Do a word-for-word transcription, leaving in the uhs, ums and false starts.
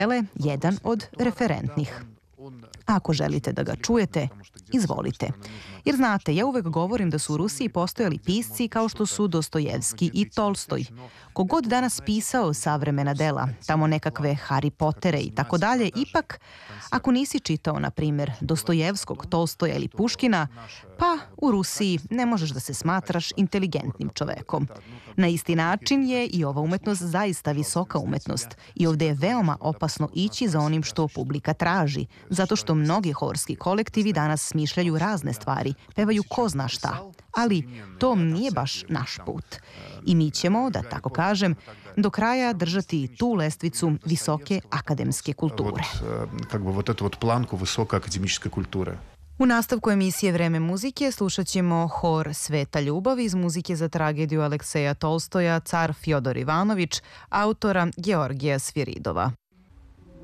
Ele jedan od referentnih. Ako želite da ga čujete, izvolite. Jer znate, ja uvek govorim da su u Rusiji postojali pisci kao što su Dostojevski i Tolstoj. Kogod danas pisao savremena dela, tamo nekakve Harry Pottere i tako dalje, ipak, ako nisi čitao, na primjer, Dostojevskog, Tolstoja ili Puškina, pa u Rusiji ne možeš da se smatraš inteligentnim čovekom. Na isti način je i ova umetnost zaista visoka umetnost i ovde je veoma opasno ići za onim što publika traži, zato što mnogi horski kolektivi danas smišljaju razne stvari, pevaju ko zna šta, ali to nije baš naš put. I mi ćemo, da tako kažem, do kraja držati tu lestvicu visoke akademske kulture. U nastavku emisije Vreme muzike slušat ćemo hor Sveta ljubav iz muzike za tragediju Alekseja Tolstoja Car Fjodor Ivanović, autora Georgija Sviridova.